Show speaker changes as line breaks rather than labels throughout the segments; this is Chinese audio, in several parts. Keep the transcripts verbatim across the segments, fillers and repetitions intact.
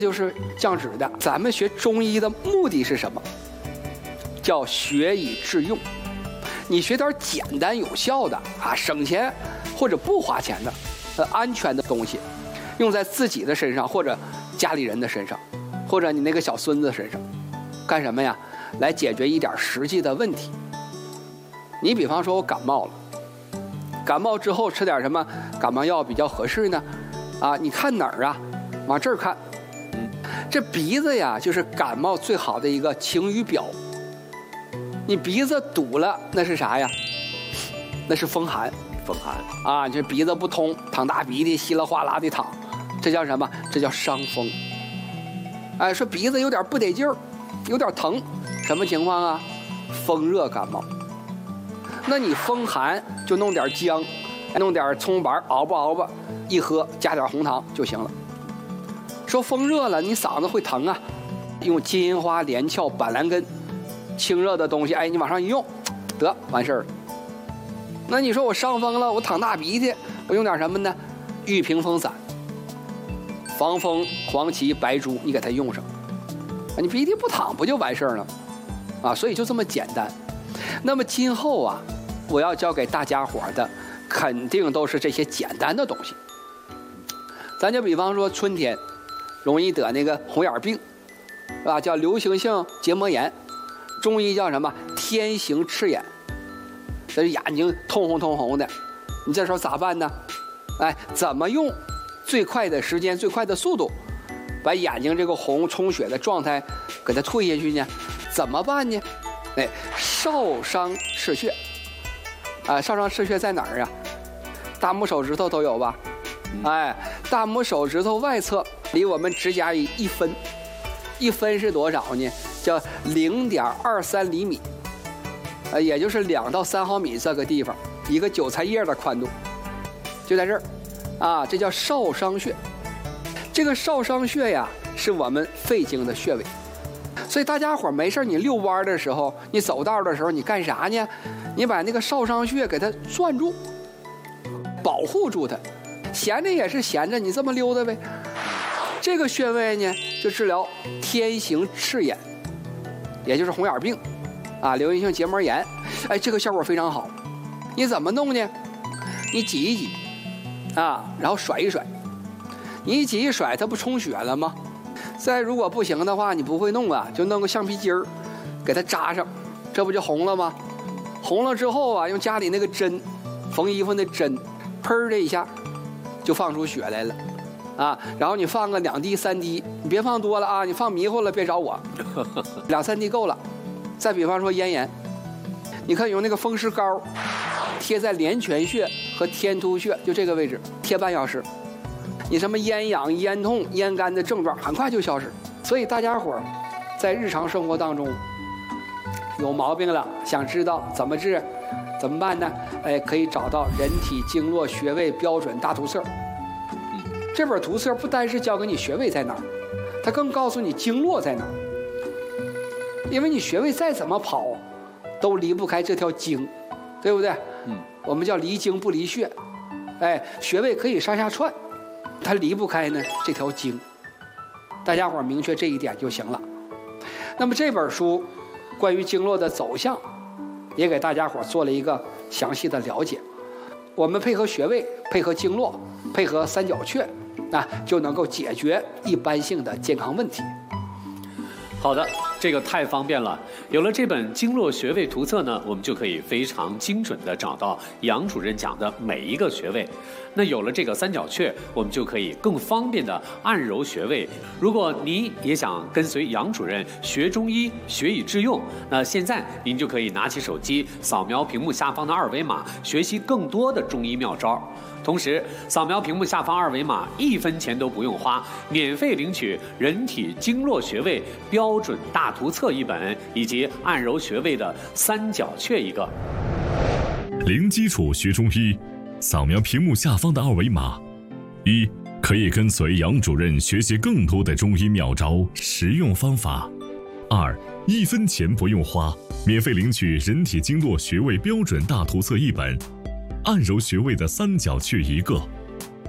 就是降脂的。咱们学中医的目的是什么？叫学以致用。你学点简单有效的啊，省钱或者不花钱的，呃，安全的东西，用在自己的身上，或者家里人的身上，或者你那个小孙子身上，干什么呀？来解决一点实际的问题。你比方说我感冒了，感冒之后吃点什么感冒药比较合适呢？啊，你看哪儿啊？往这儿看。嗯，这鼻子呀，就是感冒最好的一个晴雨表。你鼻子堵了，那是啥呀？那是风寒。
风寒
啊，这鼻子不通，淌大鼻涕，稀里哗啦的淌，这叫什么？这叫伤风。哎，说鼻子有点不得劲儿，有点疼，什么情况啊？风热感冒。那你风寒就弄点姜，弄点葱白熬吧熬吧，一喝加点红糖就行了。说风热了，你嗓子会疼啊，用金银花、连翘、板蓝根，清热的东西，哎，你往上一用，得完事儿了。那你说我伤风了，我淌大鼻涕，我用点什么呢？玉屏风散、防风、黄芪、白术，你给它用上，你鼻涕不淌不就完事儿了？啊，所以就这么简单。那么今后啊，我要教给大家伙的，肯定都是这些简单的东西。咱就比方说春天容易得那个红眼病，是吧？叫流行性结膜炎，中医叫什么？天行赤眼。这眼睛通红通红的，你这时候咋办呢？哎，怎么用最快的时间、最快的速度，把眼睛这个红充血的状态给它退下去呢？怎么办呢？哎，少商赤穴啊，少商赤穴在哪儿啊？大拇手指头都有吧？哎，大拇手指头外侧离我们指甲里一分，一分是多少呢？叫零点二三厘米。呃，也就是两到三毫米这个地方，一个韭菜叶的宽度，就在这儿，啊，这叫少商穴。这个少商穴呀，是我们肺经的穴位，所以大家伙没事你遛弯的时候，你走道的时候，你干啥呢？你把那个少商穴给它攥住，保护住它。闲着也是闲着，你这么溜达呗。这个穴位呢，就治疗天行赤眼，也就是红眼病。啊，流行性结膜炎，哎，这个效果非常好。你怎么弄呢？你挤一挤，啊，然后甩一甩。你一挤一甩，它不充血了吗？再如果不行的话，你不会弄啊，就弄个橡皮筋儿，给它扎上，这不就红了吗？红了之后啊，用家里那个针，缝衣服那针，砰的一下，就放出血来了。啊，然后你放个两滴三滴，你别放多了啊，你放迷糊了别找我，两三滴够了。再比方说咽炎，你可以用那个风湿膏贴在连泉穴和天突穴，就这个位置贴半小时，你什么咽痒、咽痛、咽干的症状很快就消失。所以大家伙儿在日常生活当中有毛病了，想知道怎么治，怎么办呢？哎，可以找到《人体经络穴位标准大图册》。这本图册不单是教给你穴位在哪儿，它更告诉你经络在哪儿。因为你穴位再怎么跑，都离不开这条经，对不对？嗯，我们叫离经不离穴。哎，穴位可以上下串，它离不开呢这条经。大家伙明确这一点就行了。那么这本书关于经络的走向，也给大家伙做了一个详细的了解。我们配合穴位，配合经络，配合三角穴，啊，就能够解决一般性的健康问题。
好的，这个太方便了。有了这本经络穴位图册呢，我们就可以非常精准地找到杨主任讲的每一个穴位。那有了这个三角穴，我们就可以更方便地按揉穴位。如果您也想跟随杨主任学中医，学以致用，那现在您就可以拿起手机，扫描屏幕下方的二维码，学习更多的中医妙招。同时，扫描屏幕下方二维码，一分钱都不用花，免费领取《人体经络穴位标准大图册》一本，以及按揉穴位的三角穴一个。
零基础学中医，扫描屏幕下方的二维码，一可以跟随杨主任学习更多的中医妙招、实用方法；二一分钱不用花，免费领取《人体经络穴位标准大图册》一本。按揉穴位的三角穴一个，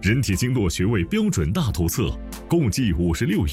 人体经络穴位标准大图册，共计五十六页。